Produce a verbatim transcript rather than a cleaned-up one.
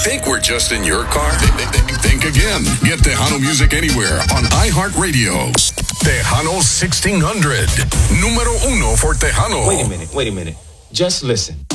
Think we're just in your car? Think again. Get Tejano music anywhere on iHeartRadio. Tejano sixteen hundred. Número uno for Tejano. Wait a minute, wait a minute. Just listen.